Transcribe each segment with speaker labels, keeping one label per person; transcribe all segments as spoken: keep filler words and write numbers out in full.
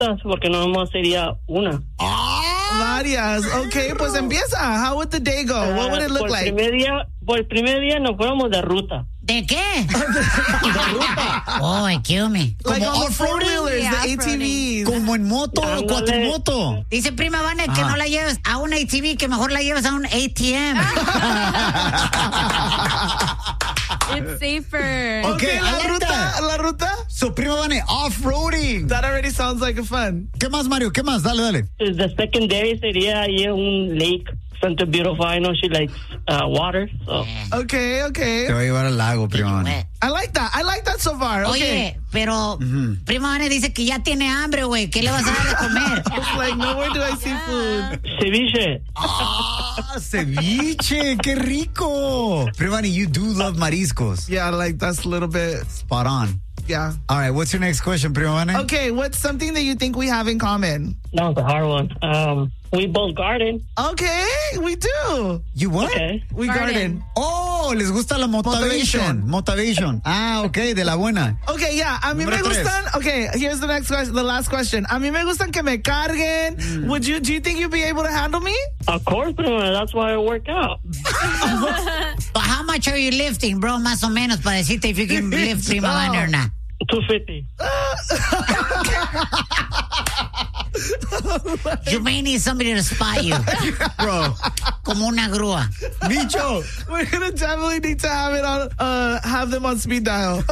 Speaker 1: porque no más sería una.
Speaker 2: Varias. Okay, pues empieza. How would the day go?
Speaker 1: Uh,
Speaker 2: What would it look
Speaker 1: por
Speaker 2: like?
Speaker 1: Primer día, por el primer día nos fuéramos de ruta.
Speaker 3: ¿De qué?
Speaker 1: De ruta.
Speaker 3: Oh, kill me.
Speaker 2: Like
Speaker 4: Como
Speaker 2: on the four-wheelers,
Speaker 4: off-roading,
Speaker 2: the A T Vs.
Speaker 4: Como en moto,
Speaker 1: Ándale.
Speaker 4: cuatrimoto.
Speaker 3: Dice prima Vane que
Speaker 4: Ah.
Speaker 3: no la lleves a un A T V, que mejor la lleves a un A T M.
Speaker 4: It's safer.
Speaker 2: Okay,
Speaker 4: I
Speaker 2: la
Speaker 4: like
Speaker 2: ruta,
Speaker 4: that.
Speaker 2: la ruta.
Speaker 4: So, prima Vane, off-roading.
Speaker 2: That already sounds like a fun.
Speaker 4: ¿Qué más, Mario? ¿Qué más? Dale, dale.
Speaker 1: The second day sería ahí en un lake. Santa Beautiful. I know she likes uh, water. So.
Speaker 2: Okay, okay.
Speaker 4: Te voy a llevar al lago, prima Vane.
Speaker 2: I like that. I like that so far. Okay.
Speaker 3: Oye, pero prima Vane dice que ya tiene hambre, güey. ¿Qué le vas a dar de comer?
Speaker 2: It's like, nowhere do I see food.
Speaker 1: Ceviche.
Speaker 4: Ah, ceviche, qué rico. Prima Vane, you do love mariscos.
Speaker 2: Yeah, like that's a little bit,
Speaker 4: Spot on.
Speaker 2: yeah.
Speaker 4: All right, what's your next question, prima Vane?
Speaker 2: Okay, what's something that you think we have in common?
Speaker 1: That was a hard one. Um, we both garden.
Speaker 2: Okay, we do.
Speaker 4: You what?
Speaker 1: Okay.
Speaker 2: We
Speaker 4: Garden.
Speaker 2: garden.
Speaker 4: Oh, les gusta la motivation. Motivation. Ah, ok, de la buena.
Speaker 2: Okay, yeah. A mí me
Speaker 4: Número tres.
Speaker 2: gustan. Okay, here's the next question. The last question. A mí me gustan que me carguen.
Speaker 4: Mm.
Speaker 2: Would you? Do you think you'd be able to handle me?
Speaker 1: Of course, but that's why I work out.
Speaker 3: But how much are you lifting, bro? Más o menos para decirte if you can lift prima Vane or not.
Speaker 1: two fifty.
Speaker 3: You may need somebody to spot you.
Speaker 4: Bro,
Speaker 3: Como una grúa.
Speaker 4: Micho.
Speaker 2: We're gonna definitely need to have it on. Uh, have them on speed dial.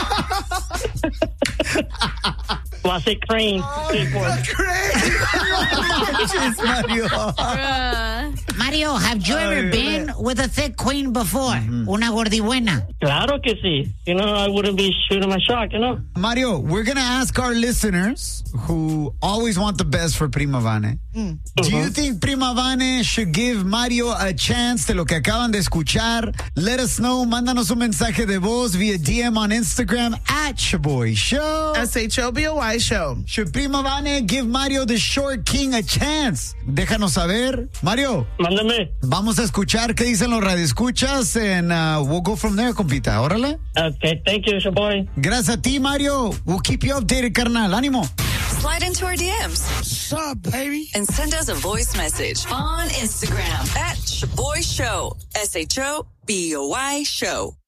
Speaker 1: Well, I say crane. skateboard.
Speaker 4: Manches, Mario.
Speaker 3: Mario, have you ever been with a thick queen before? Una gordibuena.
Speaker 1: Claro que sí. You know, I wouldn't be shooting my shot, you know.
Speaker 4: Mario, we're going to ask our listeners who always want the best for Prima Vane. Do you think Prima Vane should give Mario a chance de lo que acaban de escuchar? Let us know. Mándanos un mensaje de voz via D M on Instagram at Shaboy Show.
Speaker 2: S H O B O Y show.
Speaker 4: Should Prima Vane give Mario the Short King a chance? Déjanos saber. Mario,
Speaker 1: Mándame.
Speaker 4: vamos a escuchar qué dicen los radioescuchas and uh, we'll go from there, compita. Órale.
Speaker 1: Okay, thank you, Shaboy.
Speaker 4: Gracias a ti, Mario. We'll keep you updated, carnal. Ánimo.
Speaker 5: Slide into our D Ms.
Speaker 6: What's up, baby?
Speaker 5: And send us a voice message on Instagram at Shaboy Show. S H O B O Y Show.